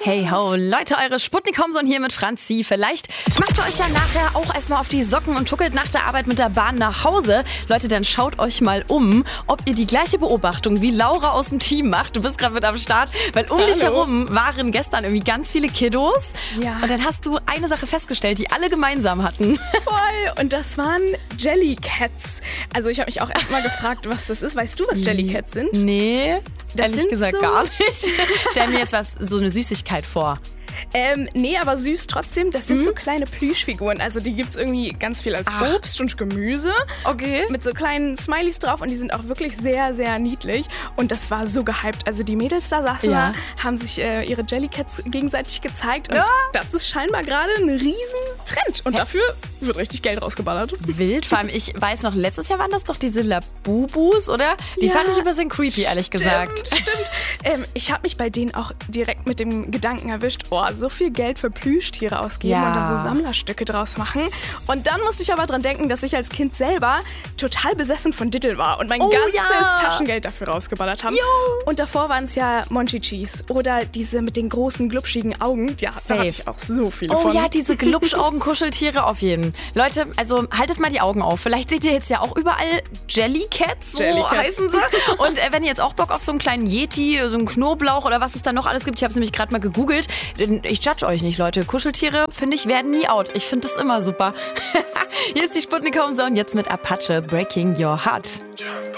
Hey ho, Leute, eure Sputnik-Homson hier mit Franzi. Vielleicht macht ihr euch ja nachher auch erstmal auf die Socken und tuckelt nach der Arbeit mit der Bahn nach Hause. Leute, dann schaut euch mal um, ob ihr die gleiche Beobachtung wie Laura aus dem Team macht. Du bist gerade mit am Start, weil um dich herum waren gestern irgendwie ganz viele Kiddos. Ja. Und dann hast du eine Sache festgestellt, die alle gemeinsam hatten. Voll. Und das waren Jellycats. Also ich habe mich auch erstmal gefragt, was das ist. Weißt du, was Jellycats sind? Nee, Das ehrlich sind gesagt so- gar nicht. Stell mir jetzt so eine Süßigkeit vor. Nee, aber süß trotzdem. Das sind so kleine Plüschfiguren. Also die gibt's irgendwie ganz viel als Obst und Gemüse. Okay. Mit so kleinen Smileys drauf und die sind auch wirklich sehr, sehr niedlich. Und das war so gehypt. Also die Mädels da saßen Ja. da, haben sich ihre Jellycats gegenseitig gezeigt. Und Ja. das ist scheinbar gerade ein Riesentrend. Und dafür wird richtig Geld rausgeballert. Wild, vor allem ich weiß noch, letztes Jahr waren das doch diese Labubus, oder? Die Ja. fand ich ein bisschen creepy, ehrlich gesagt. Stimmt. Ich habe mich bei denen auch direkt mit dem Gedanken erwischt, so viel Geld für Plüschtiere ausgeben Ja. und dann so Sammlerstücke draus machen. Und dann musste ich aber dran denken, dass ich als Kind selber total besessen von Diddle war und mein ganzes ja. Taschengeld dafür rausgeballert habe. Jo. Und davor waren es ja Monchichis oder diese mit den großen, glubschigen Augen. Ja, da hatte ich auch so viele Oh von. ja, diese Glubschaugen-Kuscheltiere auf jeden. Leute, also haltet mal die Augen auf. Vielleicht seht ihr jetzt ja auch überall Jellycats, so Jellycats. heißen sie. Und wenn ihr jetzt auch Bock auf so einen kleinen Yeti, so einen Knoblauch oder was es da noch alles gibt, ich habe es nämlich gerade mal gegoogelt. Ich judge euch nicht, Leute. Kuscheltiere, finde ich, werden nie out. Ich finde das immer super. Hier ist die Sputnik Homezone, jetzt mit Apache, Breaking Your Heart.